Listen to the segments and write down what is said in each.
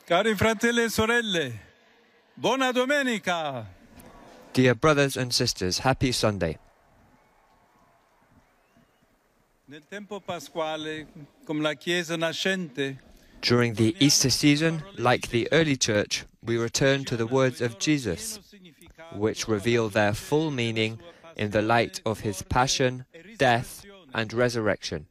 Cari fratelli e sorelle, buona domenica! Dear brothers and sisters, happy Sunday. Nel tempo pasquale, come la Chiesa nascente, During the Easter season, like the early church, we return to the words of Jesus, which reveal their full meaning in the light of his passion, death, and resurrection.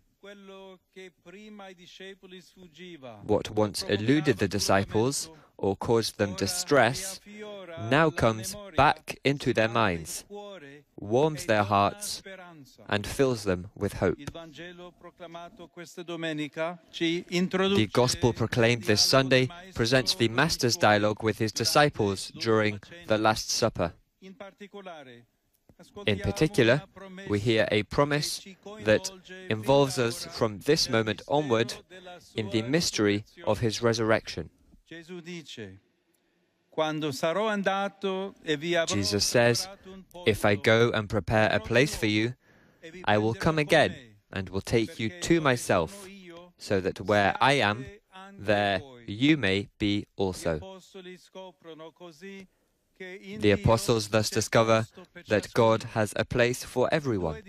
What once eluded the disciples or caused them distress now comes back into their minds, warms their hearts, and fills them with hope. The Gospel proclaimed this Sunday presents the Master's dialogue with his disciples during the Last Supper. In particular, we hear a promise that involves us from this moment onward in the mystery of his resurrection. Jesus says, "If I go and prepare a place for you, I will come again and will take you to myself, so that where I am, there you may be also." The apostles thus discover that God has a place for everyone.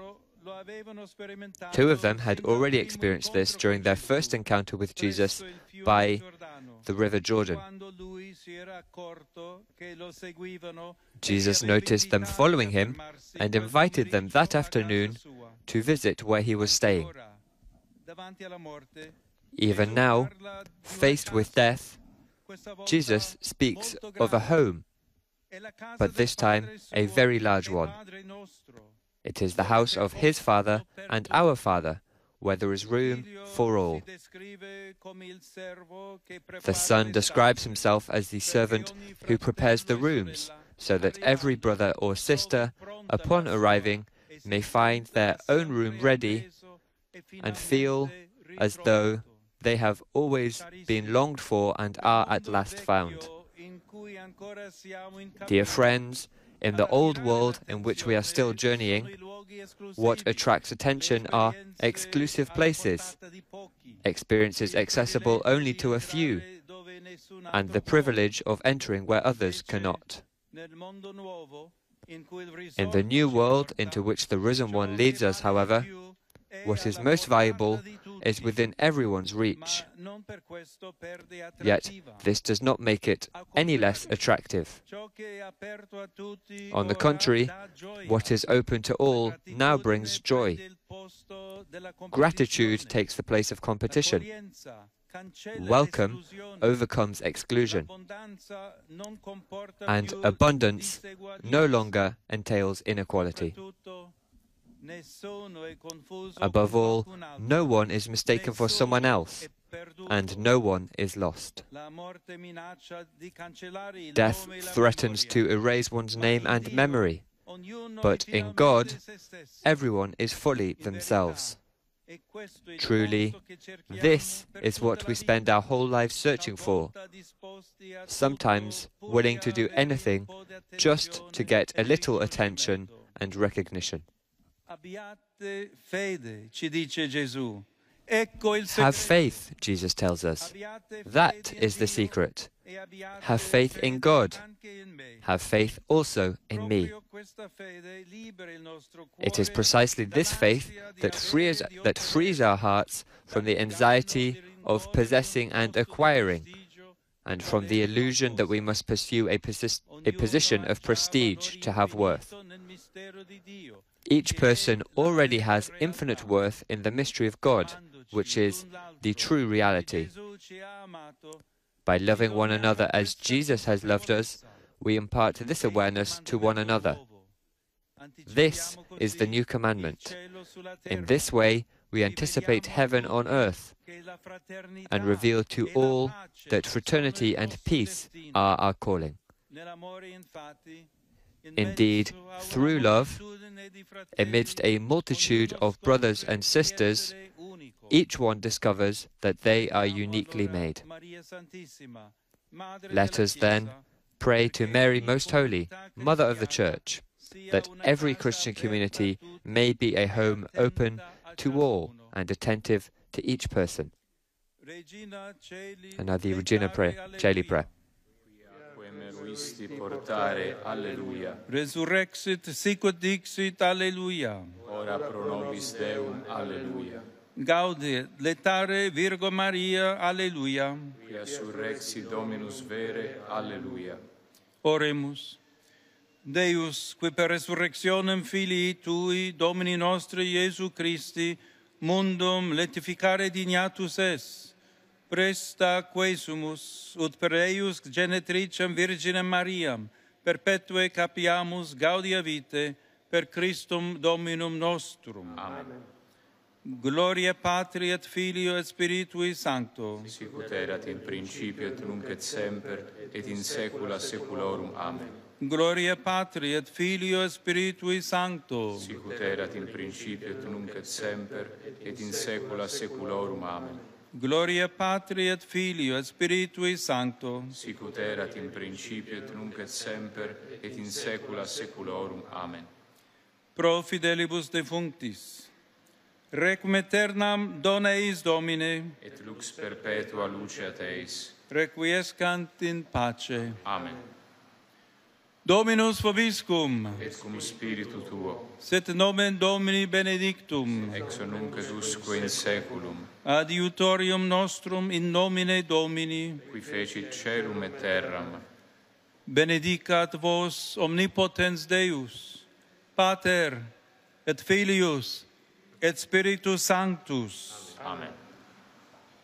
Two of them had already experienced this during their first encounter with Jesus by the River Jordan. Jesus noticed them following him and invited them that afternoon to visit where he was staying. Even now, faced with death, Jesus speaks of a home, but this time a very large one. It is the house of his Father and our Father, where there is room for all. The Son describes himself as the servant who prepares the rooms, so that every brother or sister, upon arriving, may find their own room ready and feel as though they have always been longed for and are at last found. Dear friends, in the old world in which we are still journeying, what attracts attention are exclusive places, experiences accessible only to a few, and the privilege of entering where others cannot. In the new world into which the Risen One leads us, however, what is most valuable is within everyone's reach. Yet, this does not make it any less attractive. On the contrary, what is open to all now brings joy. Gratitude takes the place of competition. Welcome overcomes exclusion. And abundance no longer entails inequality. Above all, no one is mistaken for someone else, and no one is lost. Death threatens to erase one's name and memory, but in God, everyone is fully themselves. Truly, this is what we spend our whole lives searching for, sometimes willing to do anything just to get a little attention and recognition. Have faith, Jesus tells us. That is the secret. Have faith in God. Have faith also in me. It is precisely this faith that frees our hearts from the anxiety of possessing and acquiring, and from the illusion that we must pursue a position of prestige to have worth. Each person already has infinite worth in the mystery of God, which is the true reality. By loving one another as Jesus has loved us, we impart this awareness to one another. This is the new commandment. In this way, we anticipate heaven on earth and reveal to all that fraternity and peace are our calling. Indeed, through love, amidst a multitude of brothers and sisters, each one discovers that they are uniquely made. Let us then pray to Mary Most Holy, Mother of the Church, that every Christian community may be a home open to all and attentive to each person. And now the Regina Caeli prayer. Meruisti portare, alleluia. Resurrexit, sicut dixit, alleluia. Ora pro nobis Deum, alleluia. Gaudiet, letare Virgo Maria, alleluia. Quia surrexit Dominus vere, alleluia. Oremus. Deus, qui per resurrectionem Filii Tui, Domini nostri Iesu Christi, mundum letificare dignatus es, presta quesumus, ut per eius genetricem Virginem Mariam, perpetue capiamus gaudia vitae, per Christum Dominum nostrum. Amen. Gloria Patri et Filio et Spiritui Sancto. Sicut erat in principio et nunc et semper, et in saecula saeculorum. Amen. Gloria Patri et Filio et Spiritui Sancto. Sicut erat in principio et nunc et semper, et in saecula saeculorum. Amen. Gloria Patri et Filio et Spiritui Sancto. Sicut erat in principio et nunc et semper, et in saecula saeculorum. Amen. Pro fidelibus defunctis. Requiem aeternam dona eis Domine. Et lux perpetua luceat eis. Requiescant in pace. Amen. Dominus vobiscum. Et cum spiritu tuo. Sit nomen Domini benedictum. Ex nunc et usque in saeculum. Adiutorium nostrum in nomine Domini. Qui fecit caelum et terram. Benedicat vos omnipotens Deus, Pater et Filius et Spiritus Sanctus. Amen.